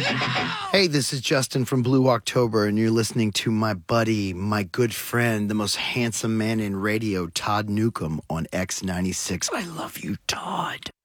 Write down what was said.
Hey, this is Justin from Blue October, and you're listening to my buddy, my good friend, the most handsome man in radio, Todd Newcomb, on X96. I love you, Todd.